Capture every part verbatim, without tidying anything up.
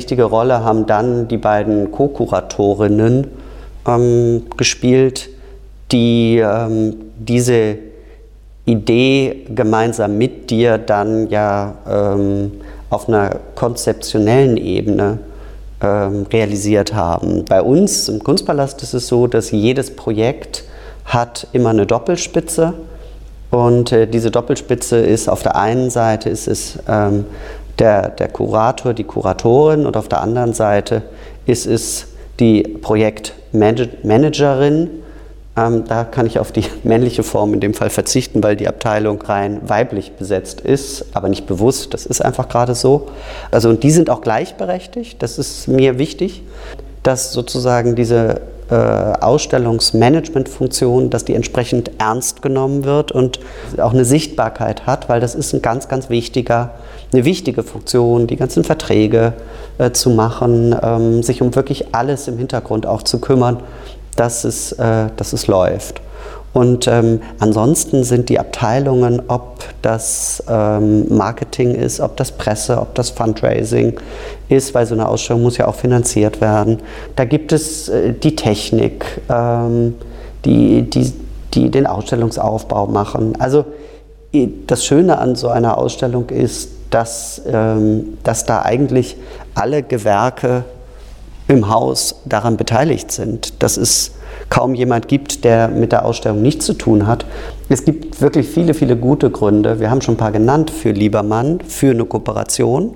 wichtige Rolle haben dann die beiden Co-Kuratorinnen ähm, gespielt, die ähm, diese Idee gemeinsam mit dir dann ja ähm, auf einer konzeptionellen Ebene ähm, realisiert haben. Bei uns im Kunstpalast ist es so, dass jedes Projekt hat immer eine Doppelspitze und äh, diese Doppelspitze ist auf der einen Seite ist es ähm, der, der Kurator, die Kuratorin und auf der anderen Seite ist es die Projektmanagerin. Ähm, da kann ich auf die männliche Form in dem Fall verzichten, weil die Abteilung rein weiblich besetzt ist, aber nicht bewusst, das ist einfach gerade so. Also und die sind auch gleichberechtigt, das ist mir wichtig, dass sozusagen diese äh, Ausstellungsmanagementfunktion, dass die entsprechend ernst genommen wird und auch eine Sichtbarkeit hat, weil das ist ein ganz, ganz wichtiger, eine wichtige Funktion, die ganzen Verträge äh, zu machen, ähm, sich um wirklich alles im Hintergrund auch zu kümmern, dass es, äh, dass es läuft. Und ähm, ansonsten sind die Abteilungen, ob das ähm, Marketing ist, ob das Presse, ob das Fundraising ist, weil so eine Ausstellung muss ja auch finanziert werden. Da gibt es äh, die Technik, ähm, die, die, die den Ausstellungsaufbau machen. Also das Schöne an so einer Ausstellung ist, dass, ähm, dass da eigentlich alle Gewerke im Haus daran beteiligt sind, dass es kaum jemand gibt, der mit der Ausstellung nichts zu tun hat. Es gibt wirklich viele, viele gute Gründe. Wir haben schon ein paar genannt für Liebermann, für eine Kooperation.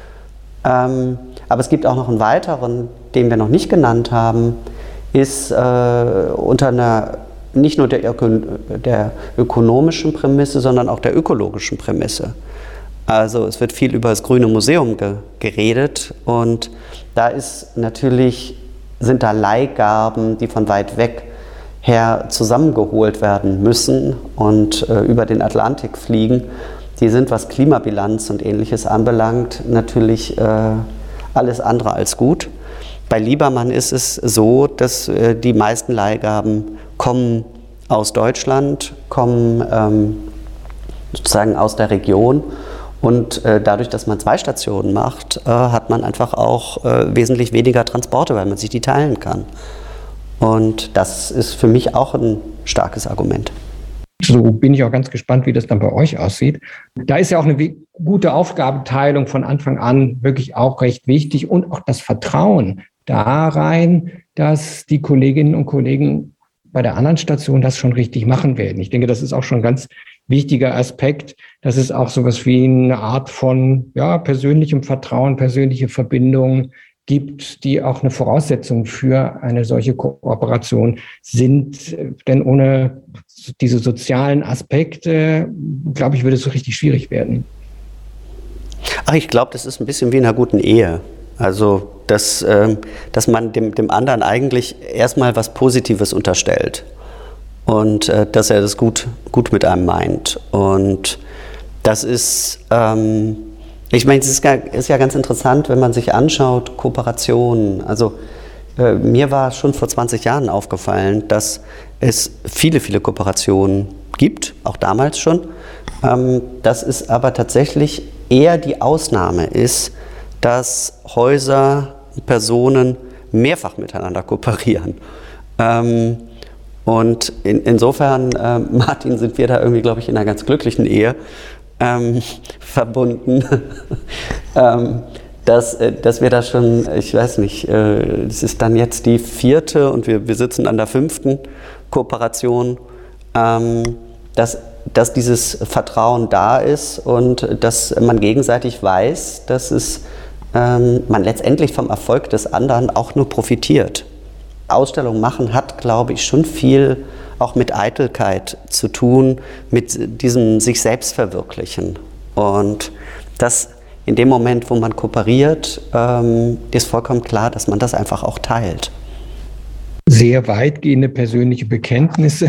Ähm, aber es gibt auch noch einen weiteren, den wir noch nicht genannt haben, ist äh, unter einer nicht nur der, Öko der ökonomischen Prämisse, sondern auch der ökologischen Prämisse. Also es wird viel über das Grüne Museum ge geredet und da ist natürlich, sind da Leihgaben, die von weit weg her zusammengeholt werden müssen und äh, über den Atlantik fliegen. Die sind, was Klimabilanz und Ähnliches anbelangt, natürlich äh, alles andere als gut. Bei Liebermann ist es so, dass äh, die meisten Leihgaben kommen aus Deutschland, kommen ähm, sozusagen aus der Region. Und äh, dadurch, dass man zwei Stationen macht, äh, hat man einfach auch äh, wesentlich weniger Transporte, weil man sich die teilen kann. Und das ist für mich auch ein starkes Argument. So bin ich auch ganz gespannt, wie das dann bei euch aussieht. Da ist ja auch eine gute Aufgabenteilung von Anfang an wirklich auch recht wichtig und auch das Vertrauen da rein, dass die Kolleginnen und Kollegen bei der anderen Station das schon richtig machen werden. Ich denke, das ist auch schon ein ganz wichtiger Aspekt, dass es auch sowas wie eine Art von ja, persönlichem Vertrauen, persönliche Verbindung gibt, die auch eine Voraussetzung für eine solche Kooperation sind. Denn ohne diese sozialen Aspekte, glaube ich, würde es so richtig schwierig werden. Ach, ich glaube, das ist ein bisschen wie in einer guten Ehe. Also, dass, äh, dass man dem, dem anderen eigentlich erstmal was Positives unterstellt. Und äh, dass er das gut, gut mit einem meint. Und das ist, ähm, ich meine, es ist, ist ja ganz interessant, wenn man sich anschaut, Kooperationen. Also äh, mir war schon vor zwanzig Jahren aufgefallen, dass es viele, viele Kooperationen gibt, auch damals schon. Ähm, dass es aber tatsächlich eher die Ausnahme ist, dass Häuser, Personen mehrfach miteinander kooperieren. Ähm, Und in, insofern, äh, Martin, sind wir da irgendwie, glaube ich, in einer ganz glücklichen Ehe ähm, verbunden, ähm, dass, äh, dass wir da schon, ich weiß nicht, äh, das ist dann jetzt die vierte und wir, wir sitzen an der fünften Kooperation, ähm, dass, dass dieses Vertrauen da ist und dass man gegenseitig weiß, dass es, ähm, man letztendlich vom Erfolg des anderen auch nur profitiert. Ausstellung machen hat, glaube ich, schon viel auch mit Eitelkeit zu tun, mit diesem sich selbst verwirklichen. Und das in dem Moment, wo man kooperiert, ähm, ist vollkommen klar, dass man das einfach auch teilt. Sehr weitgehende persönliche Bekenntnisse.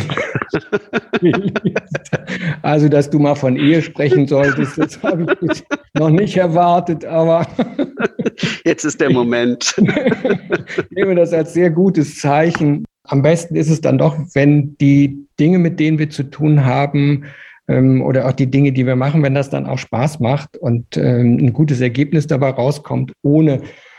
Also, dass du mal von Ehe sprechen solltest, das habe ich noch nicht erwartet, aber jetzt ist der Moment. Ich nehme das als sehr gutes Zeichen. Am besten ist es dann doch, wenn die Dinge, mit denen wir zu tun haben, ähm, oder auch die Dinge, die wir machen, wenn das dann auch Spaß macht und ähm, ein gutes Ergebnis dabei rauskommt, ohne